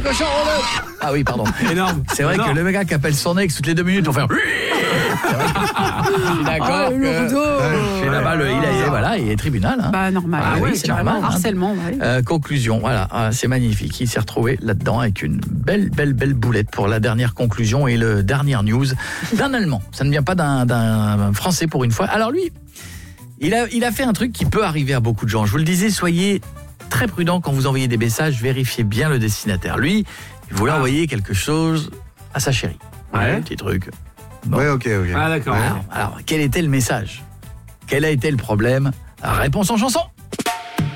cochon. Ah oui, pardon. Énorme. C'est vrai que le gars qui appelle son ex toutes les 2 minutes pour faire... Je suis d'accord que là-bas, il est tribunal. Hein. Bah normal. Ah oui, c'est normal. Harcèlement, conclusion, voilà, c'est magnifique. Il s'est retrouvé là-dedans avec une belle boulette pour la dernière conclusion et le dernière news d'un Allemand. Ça ne vient pas d'un Français pour une fois. Alors lui, il a fait un truc qui peut arriver à beaucoup de gens. Je vous le disais, soyez très prudents quand vous envoyez des messages, vérifiez bien le destinataire. Lui, il voulait envoyer quelque chose à sa chérie. Ouais. Un petit truc. Bon. Ouais, ok. Ah d'accord. Alors, quel était le message ? Quel a été le problème ? Réponse en chanson.